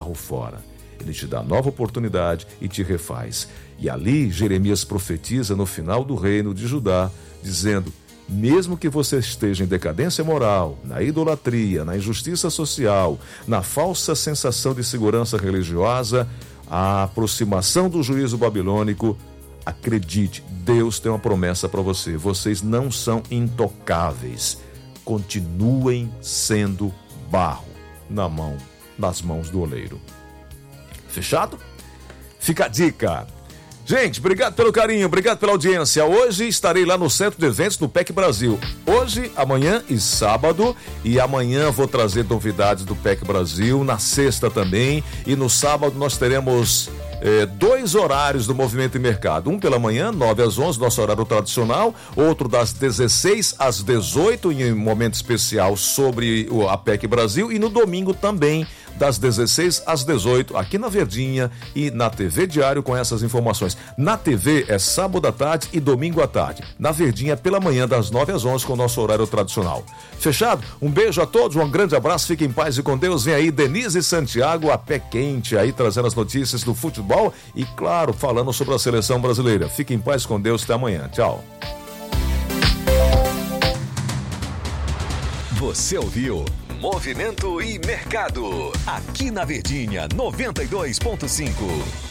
barro fora. Ele te dá nova oportunidade e te refaz. E ali Jeremias profetiza no final do reino de Judá, dizendo: mesmo que você esteja em decadência moral, na idolatria, na injustiça social, na falsa sensação de segurança religiosa, a aproximação do juízo babilônico, acredite, Deus tem uma promessa para você. Vocês não são intocáveis. Continuem sendo barro nas mãos do oleiro. Fechado? Fica a dica. Gente, obrigado pelo carinho, obrigado pela audiência. Hoje estarei lá no Centro de Eventos do PEC Brasil. Hoje, amanhã e sábado. E amanhã vou trazer novidades do PEC Brasil. Na sexta também. E no sábado nós teremos 2 horários do Movimento e Mercado. Um pela manhã, 9 às 11, nosso horário tradicional. Outro das 16 às 18, em um momento especial sobre a PEC Brasil. E no domingo também, das 16 às 18, aqui na Verdinha e na TV Diário com essas informações. Na TV é sábado à tarde e domingo à tarde. Na Verdinha pela manhã, das 9 às 11, com o nosso horário tradicional. Fechado? Um beijo a todos, um grande abraço, fiquem em paz e com Deus. Vem aí Denise Santiago, a pé quente, aí trazendo as notícias do futebol e, claro, falando sobre a seleção brasileira. Fiquem em paz com Deus, até amanhã. Tchau. Você ouviu Movimento e Mercado, aqui na Verdinha 92.5.